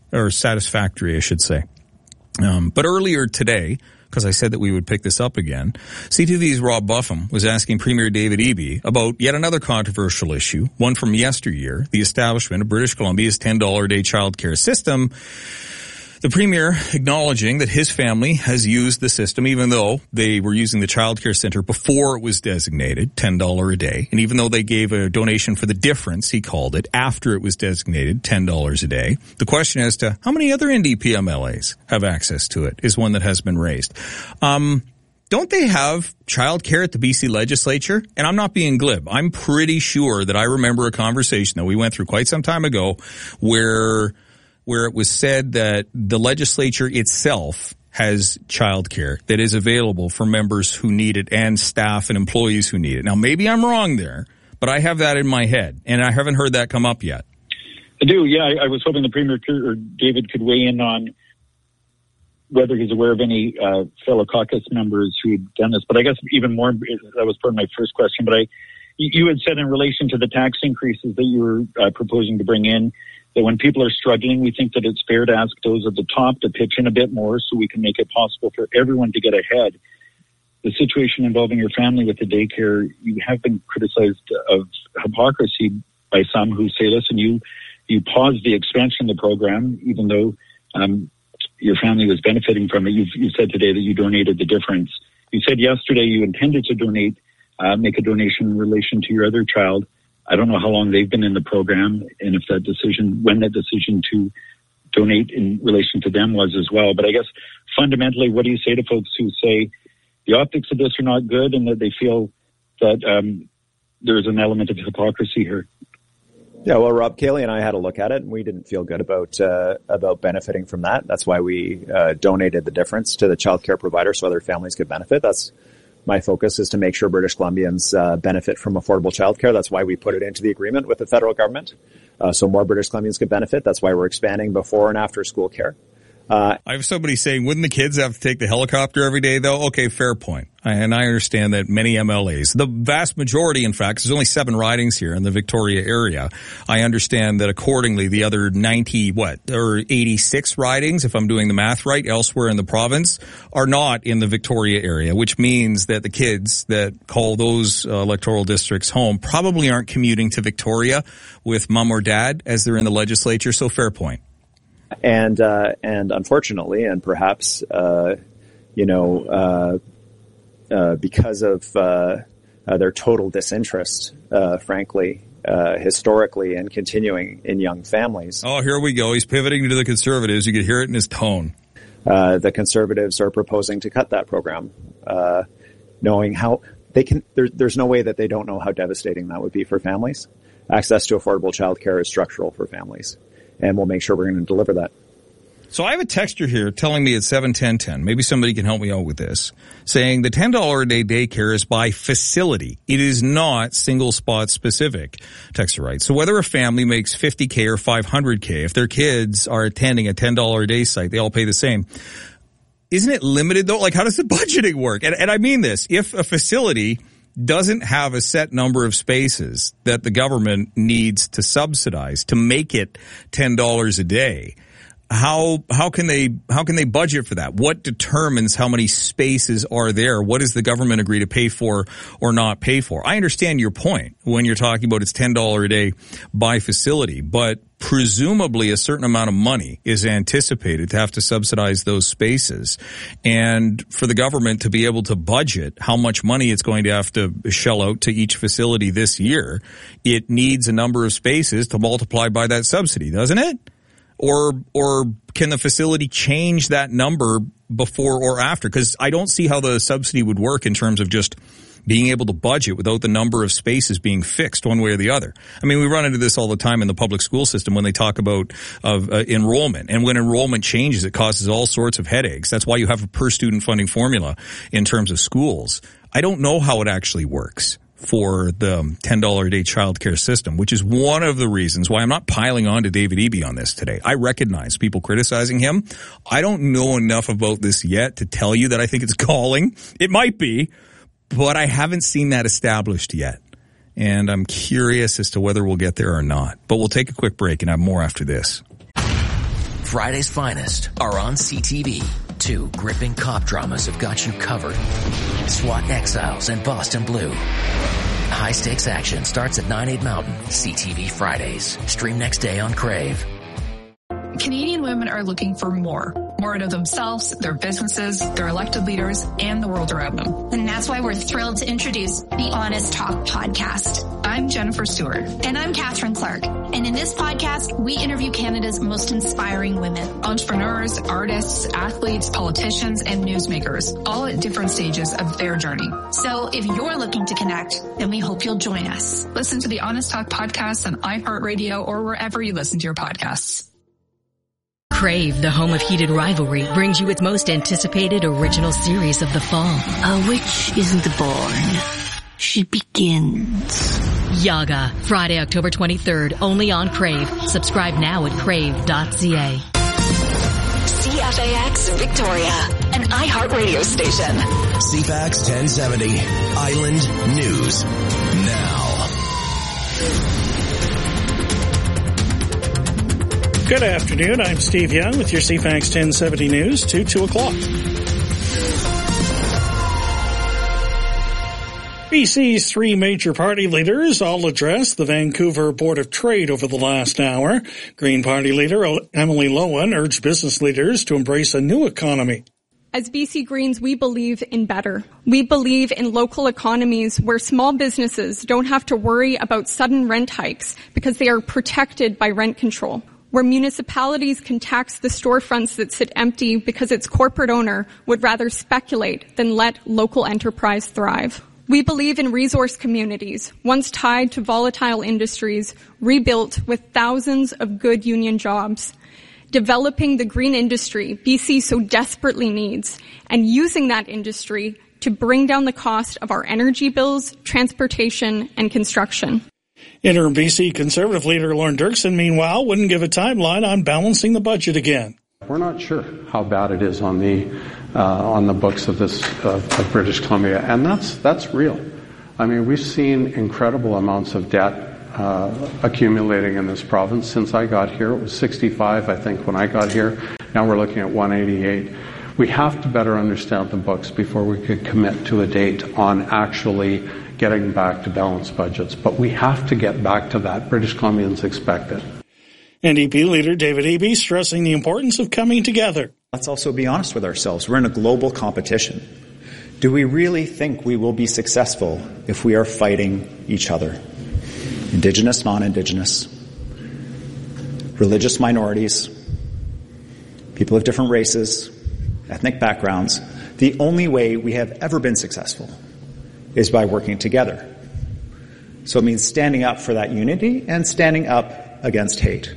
I should say. But earlier today, because I said that we would pick this up again, CTV's Rob Buffum was asking Premier David Eby about yet another controversial issue, one from yesteryear, the establishment of British Columbia's $10 a day childcare system. The Premier acknowledging that his family has used the system, even though they were using the childcare center before it was designated $10 a day. And even though they gave a donation for the difference, he called it, after it was designated $10 a day. The question as to how many other NDP MLAs have access to it is one that has been raised. Don't they have childcare at the BC legislature? And I'm not being glib. I'm pretty sure that I remember a conversation that we went through quite some time ago where it was said that the legislature itself has childcare that is available for members who need it and staff and employees who need it. Now, maybe I'm wrong there, but I have that in my head, and I haven't heard that come up yet. I do, yeah. I was hoping the Premier or David could weigh in on whether he's aware of any fellow caucus members who had done this. But I guess even more, that was part of my first question, but you had said in relation to the tax increases that you were proposing to bring in, that when people are struggling, we think that it's fair to ask those at the top to pitch in a bit more so we can make it possible for everyone to get ahead. The situation involving your family with the daycare, you have been criticized of hypocrisy by some who say, listen, you paused the expansion of the program, even though your family was benefiting from it. You said today that you donated the difference. You said yesterday you intended to donate, make a donation in relation to your other child. I don't know how long they've been in the program and if when that decision to donate in relation to them was as well. But I guess fundamentally, what do you say to folks who say the optics of this are not good and that they feel that there's an element of hypocrisy here? Yeah, well, Rob, Kaylee and I had a look at it, and we didn't feel good about benefiting from that. That's why we donated the difference to the child care provider so other families could benefit. That's my focus, is to make sure British Columbians benefit from affordable child care. That's why we put it into the agreement with the federal government, so more British Columbians could benefit. That's why we're expanding before and after school care. I have somebody saying, wouldn't the kids have to take the helicopter every day, though? Okay, fair point. And I understand that many MLAs, the vast majority, in fact, there's only 7 ridings here in the Victoria area. I understand that accordingly, the other 86 ridings, if I'm doing the math right, elsewhere in the province, are not in the Victoria area, which means that the kids that call those electoral districts home probably aren't commuting to Victoria with mom or dad as they're in the legislature. So fair point. And unfortunately, and perhaps, because of their total disinterest, frankly, historically and continuing in young families. Oh, here we go. He's pivoting to the Conservatives. You could hear it in his tone. The Conservatives are proposing to cut that program, knowing how they can. There's no way that they don't know how devastating that would be for families. Access to affordable childcare is structural for families. And we'll make sure we're going to deliver that. So I have a texter here telling me at 71010, maybe somebody can help me out with this, saying the $10 a day daycare is by facility. It is not single spot specific, texter writes. So whether a family makes $50K or $500K, if their kids are attending a $10 a day site, they all pay the same. Isn't it limited though? Like, how does the budgeting work? And I mean this, if a facility doesn't have a set number of spaces that the government needs to subsidize to make it $10 a day, how can they budget for that? What determines how many spaces are there? What does the government agree to pay for or not pay for? I understand your point when you're talking about it's $10 a day by facility, but presumably a certain amount of money is anticipated to have to subsidize those spaces. And for the government to be able to budget how much money it's going to have to shell out to each facility this year, it needs a number of spaces to multiply by that subsidy, doesn't it? Or can the facility change that number before or after? Because I don't see how the subsidy would work in terms of just being able to budget without the number of spaces being fixed one way or the other. I mean, we run into this all the time in the public school system when they talk about enrollment. And when enrollment changes, it causes all sorts of headaches. That's why you have a per student funding formula in terms of schools. I don't know how it actually works for the $10 a day childcare system, which is one of the reasons why I'm not piling on to David Eby on this today. I recognize people criticizing him. I don't know enough about this yet to tell you that I think it's galling. It might be, but I haven't seen that established yet. And I'm curious as to whether we'll get there or not. But we'll take a quick break and have more after this. Friday's finest are on CTV. 2 gripping cop dramas have got you covered. SWAT Exiles and Boston Blue. High-stakes action starts at 9/8 Mountain. CTV Fridays. Stream next day on Crave. Canadian women are looking for more out of themselves, their businesses, their elected leaders, and the world around them. And that's why we're thrilled to introduce the Honest Talk podcast. I'm Jennifer Stewart. And I'm Catherine Clark. And in this podcast, we interview Canada's most inspiring women. Entrepreneurs, artists, athletes, politicians, and newsmakers, all at different stages of their journey. So if you're looking to connect, then we hope you'll join us. Listen to the Honest Talk podcast on iHeartRadio or wherever you listen to your podcasts. Crave, the home of heated rivalry, brings you its most anticipated original series of the fall. A witch isn't born. She begins. Yaga, Friday, October 23rd, only on Crave. Subscribe now at crave.ca. CFAX Victoria, an iHeartRadio station. CFAX 1070, Island News Now. Good afternoon. I'm Steve Young with your CFAX 1070 News to 2 o'clock. BC's 3 major party leaders all addressed the Vancouver Board of Trade over the last hour. Green Party leader Emily Lowen urged business leaders to embrace a new economy. As BC Greens, we believe in better. We believe in local economies where small businesses don't have to worry about sudden rent hikes because they are protected by rent control. Where municipalities can tax the storefronts that sit empty because its corporate owner would rather speculate than let local enterprise thrive. We believe in resource communities, once tied to volatile industries, rebuilt with thousands of good union jobs. Developing the green industry BC so desperately needs, and using that industry to bring down the cost of our energy bills, transportation, and construction. Interim BC Conservative leader Lorne Dirksen, meanwhile, wouldn't give a timeline on balancing the budget again. We're not sure how bad it is on the books of this of British Columbia, and that's real. I mean, we've seen incredible amounts of debt accumulating in this province since I got here. It was 65, I think, when I got here. Now we're looking at 188. We have to better understand the books before we could commit to a date on actually getting back to balanced budgets. But we have to get back to that. British Columbians expect it. NDP leader David Eby stressing the importance of coming together. Let's also be honest with ourselves. We're in a global competition. Do we really think we will be successful if we are fighting each other? Indigenous, non-Indigenous, religious minorities, people of different races, ethnic backgrounds. The only way we have ever been successful is by working together. So it means standing up for that unity and standing up against hate.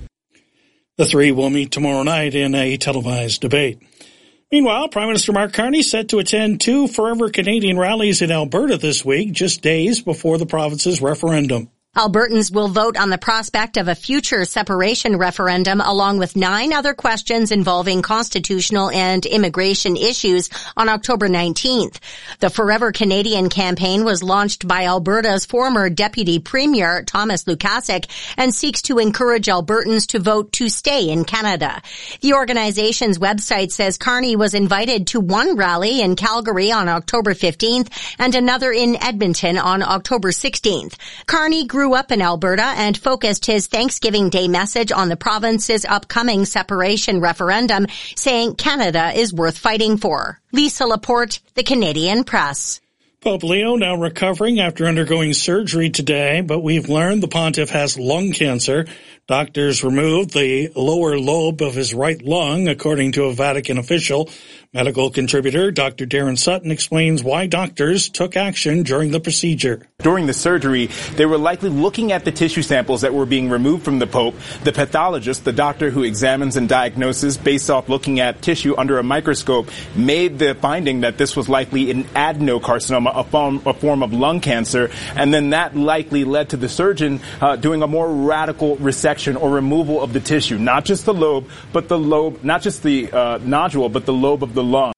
The three will meet tomorrow night in a televised debate. Meanwhile, Prime Minister Mark Carney set to attend 2 Forever Canadian rallies in Alberta this week, just days before the province's referendum. Albertans will vote on the prospect of a future separation referendum along with 9 other questions involving constitutional and immigration issues on October 19th. The Forever Canadian campaign was launched by Alberta's former Deputy Premier, Thomas Lukasik, and seeks to encourage Albertans to vote to stay in Canada. The organization's website says Carney was invited to one rally in Calgary on October 15th and another in Edmonton on October 16th. Carney grew up in Alberta and focused his Thanksgiving Day message on the province's upcoming separation referendum, saying Canada is worth fighting for. Lisa Laporte, The Canadian Press. Pope Leo now recovering after undergoing surgery today, but we've learned the pontiff has lung cancer. Doctors removed the lower lobe of his right lung, according to a Vatican official. Medical contributor Dr. Darren Sutton explains why doctors took action during the procedure. During the surgery, they were likely looking at the tissue samples that were being removed from the Pope. The pathologist, the doctor who examines and diagnoses based off looking at tissue under a microscope, made the finding that this was likely an adenocarcinoma, a form of lung cancer, and then that likely led to the surgeon doing a more radical resection or removal of the tissue, not just the lobe, but the lobe, not just the nodule, but the lobe of the lung.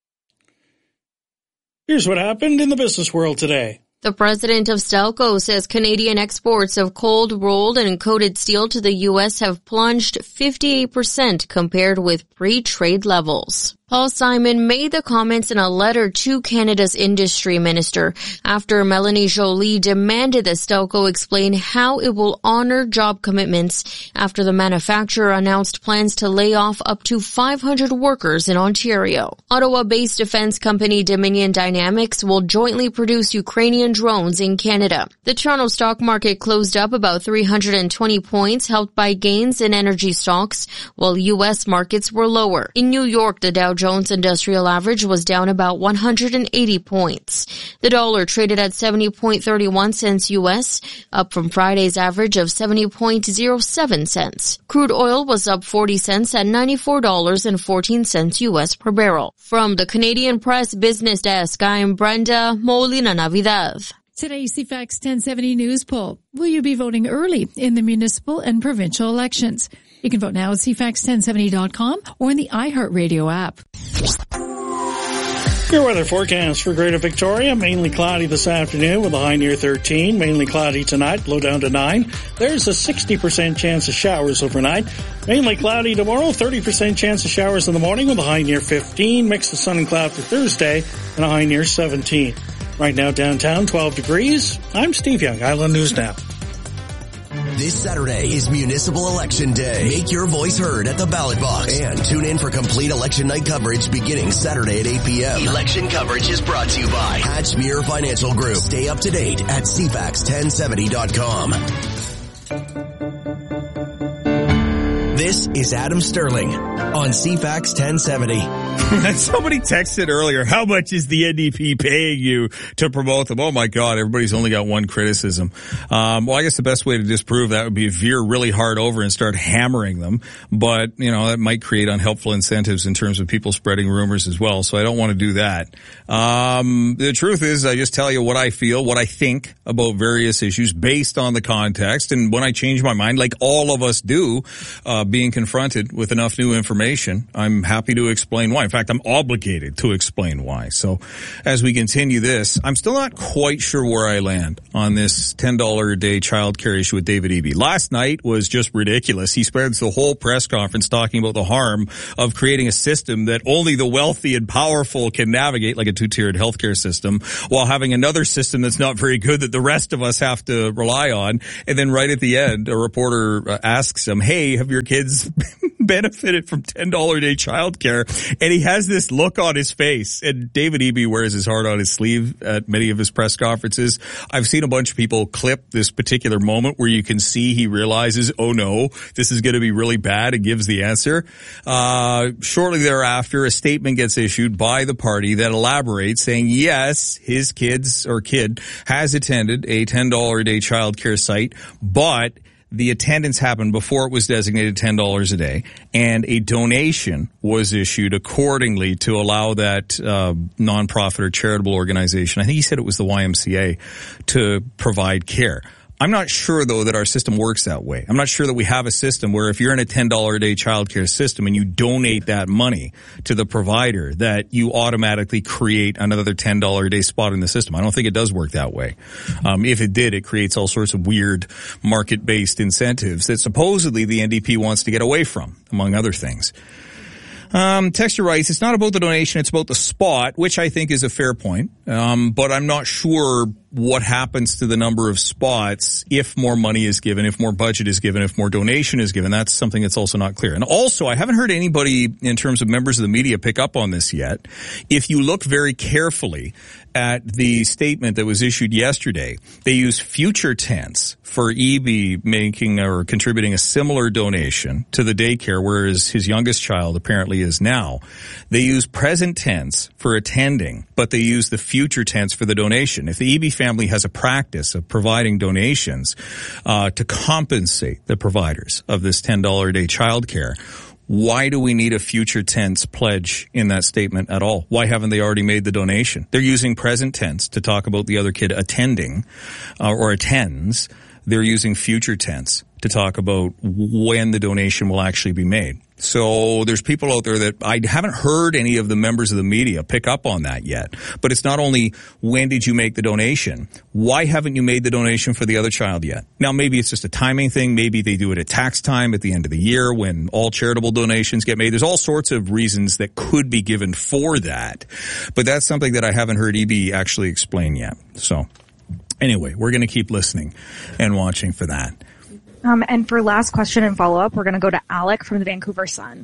Here's what happened in the business world today. The president of Stelco says Canadian exports of cold rolled and coated steel to the U.S. have plunged 58% compared with pre-trade levels. Paul Simon made the comments in a letter to Canada's industry minister after Melanie Joly demanded that Stelco explain how it will honor job commitments after the manufacturer announced plans to lay off up to 500 workers in Ontario. Ottawa-based defense company Dominion Dynamics will jointly produce Ukrainian drones in Canada. The Toronto stock market closed up about 320 points, helped by gains in energy stocks, while U.S. markets were lower. In New York, the Dow Jones Industrial Average was down about 180 points. The dollar traded at 70.31 cents U.S., up from Friday's average of 70.07 cents. Crude oil was up 40 cents at $94.14 U.S. per barrel. From the Canadian Press Business Desk, I'm Brenda Molina Navidad. Today's CFAX 1070 News Poll. Will you be voting early in the municipal and provincial elections? You can vote now at CFAX1070.com or in the iHeartRadio app. Your weather forecast for Greater Victoria. Mainly cloudy this afternoon with a high near 13. Mainly cloudy tonight, low down to 9. There's a 60% chance of showers overnight. Mainly cloudy tomorrow, 30% chance of showers in the morning with a high near 15. Mix of sun and cloud for Thursday and a high near 17. Right now downtown, 12 degrees. I'm Steve Young, Island News Now. This Saturday is Municipal Election Day. Make your voice heard at the ballot box and tune in for complete election night coverage beginning Saturday at 8 p.m. Election coverage is brought to you by Hatchmere Financial Group. Stay up to date at cfax1070.com. This is Adam Sterling on CFAX 1070. Somebody texted earlier, how much is the NDP paying you to promote them? Oh my God, everybody's only got one criticism. Well, I guess the best way to disprove that would be veer really hard over and start hammering them. But, that might create unhelpful incentives in terms of people spreading rumors as well. So I don't want to do that. The truth is, I just tell you what I feel, what I think about various issues based on the context. And when I change my mind, like all of us do, being confronted with enough new information, I'm happy to explain why. In fact, I'm obligated to explain why. So as we continue this, I'm still not quite sure where I land on this $10 a day childcare issue with David Eby. Last night was just ridiculous. He spends the whole press conference talking about the harm of creating a system that only the wealthy and powerful can navigate, like a two-tiered healthcare system, while having another system that's not very good that the rest of us have to rely on. And then right at the end, a reporter asks him, hey, have your kids benefited from $10 a day childcare? And he has this look on his face, and David Eby wears his heart on his sleeve at many of his press conferences. I've seen a bunch of people clip this particular moment where you can see he realizes, oh no, this is going to be really bad, and gives the answer. Shortly thereafter, a statement gets issued by the party that elaborates, saying yes, his kid has attended a $10 a day childcare site, but the attendance happened before it was designated $10 a day, and a donation was issued accordingly to allow that nonprofit or charitable organization, I think he said it was the YMCA, to provide care. I'm not sure, though, that our system works that way. I'm not sure that we have a system where if you're in a $10 a day childcare system and you donate that money to the provider, that you automatically create another $10 a day spot in the system. I don't think it does work that way. If it did, it creates all sorts of weird market-based incentives that supposedly the NDP wants to get away from, among other things. Texture writes, it's not about the donation, it's about the spot, which I think is a fair point. But I'm not sure what happens to the number of spots if more money is given, if more budget is given, if more donation is given. That's something that's also not clear. And also, I haven't heard anybody in terms of members of the media pick up on this yet. If you look very carefully at the statement that was issued yesterday, they use future tense for Eby making or contributing a similar donation to the daycare, whereas his youngest child apparently is now. They use present tense for attending, but they use the future tense for the donation. If the Eby family has a practice of providing donations to compensate the providers of this $10 a day childcare, why do we need a future tense pledge in that statement at all? Why haven't they already made the donation? They're using present tense to talk about the other kid attending or attends. They're using future tense to talk about when the donation will actually be made. So there's people out there that I haven't heard any of the members of the media pick up on that yet. But it's not only when did you make the donation, why haven't you made the donation for the other child yet? Now, maybe it's just a timing thing. Maybe they do it at tax time at the end of the year when all charitable donations get made. There's all sorts of reasons that could be given for that. But that's something that I haven't heard Eby actually explain yet. So anyway, we're going to keep listening and watching for that. And for last question and follow-up, we're going to go to Alec from the Vancouver Sun.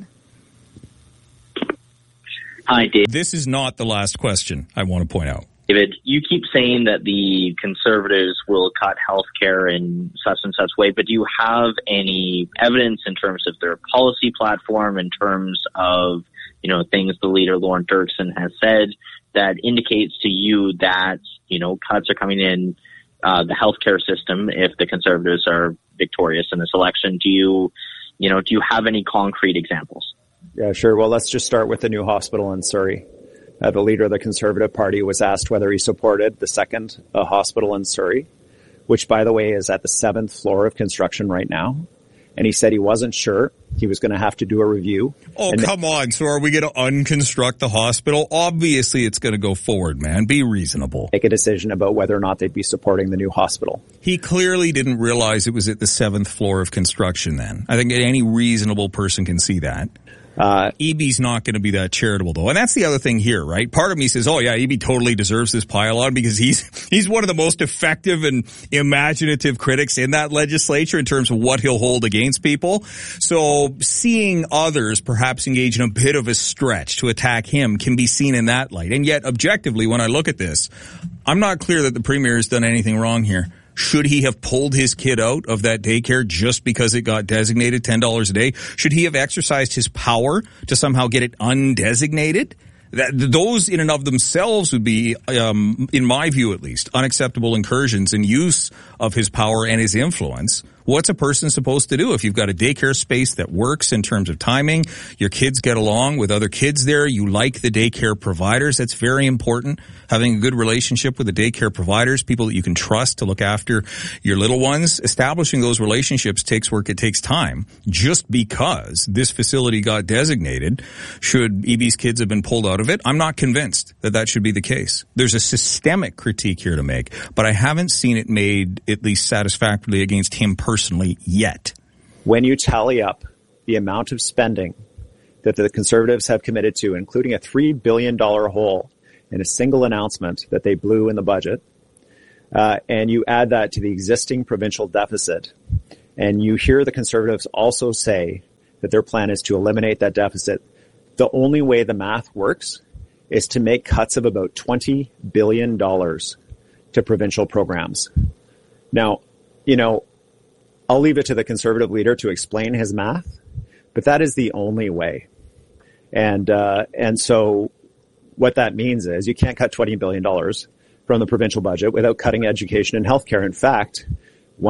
Hi, Dave. This is not the last question, I want to point out. David, you keep saying that the Conservatives will cut health care in such and such way, but do you have any evidence in terms of their policy platform, in terms of, things the leader, Lauren Dirksen, has said that indicates to you that, cuts are coming in the healthcare system if the Conservatives are victorious in this election? Do you have any concrete examples? Yeah, sure. Well, let's just start with the new hospital in Surrey. The leader of the Conservative Party was asked whether he supported the second hospital in Surrey, which, by the way, is at the 7th floor of construction right now. And he said he wasn't sure. He was going to have to do a review. Oh, come on. So are we going to unconstruct the hospital? Obviously, it's going to go forward, man. Be reasonable. Make a decision about whether or not they'd be supporting the new hospital. He clearly didn't realize it was at the 7th floor of construction then. I think any reasonable person can see that. EB's not going to be that charitable, though. And that's the other thing here, right? Part of me says, oh, yeah, EB totally deserves this pile-on because he's one of the most effective and imaginative critics in that legislature in terms of what he'll hold against people. So seeing others perhaps engage in a bit of a stretch to attack him can be seen in that light. And yet, objectively, when I look at this, I'm not clear that the Premier has done anything wrong here. Should he have pulled his kid out of that daycare just because it got designated $10 a day? Should he have exercised his power to somehow get it undesignated? Those in and of themselves would be, in my view at least, unacceptable incursions in use of his power and his influence. What's a person supposed to do if you've got a daycare space that works in terms of timing, your kids get along with other kids there, you like the daycare providers? That's very important, having a good relationship with the daycare providers, people that you can trust to look after your little ones. Establishing those relationships takes work, it takes time. Just because this facility got designated, should EB's kids have been pulled out of it? I'm not convinced that that should be the case. There's a systemic critique here to make, but I haven't seen it made at least satisfactorily against him personally yet. When you tally up the amount of spending that the Conservatives have committed to, including a $3 billion hole in a single announcement that they blew in the budget, and you add that to the existing provincial deficit, and you hear the Conservatives also say that their plan is to eliminate that deficit, the only way the math works is to make cuts of about $20 billion to provincial programs. Now, I'll leave it to the Conservative leader to explain his math, but that is the only way. And so what that means is you can't cut $20 billion from the provincial budget without cutting education and healthcare. In fact,